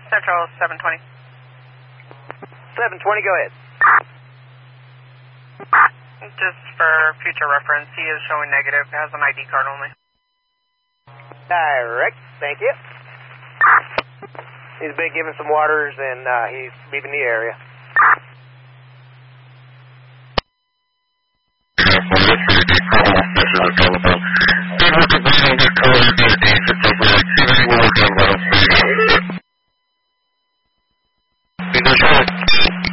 Central 720. 720, go ahead. Just for future reference, he is showing negative, has an ID card only. Direct, thank you. He's been given some waters and he's leaving the area. Telephone.